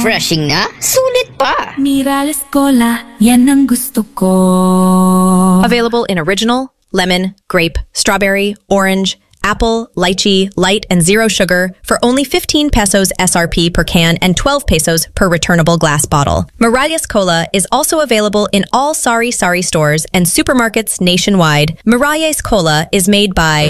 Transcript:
Refreshing na? Sulit pa! Mirales Cola, yan ang gusto ko. Available in original, lemon, grape, strawberry, orange, apple, lychee, light, and zero sugar for only 15 pesos SRP per can and 12 pesos per returnable glass bottle. Miralles Cola is also available in all Sari Sari stores and supermarkets nationwide. Miralles Cola is made by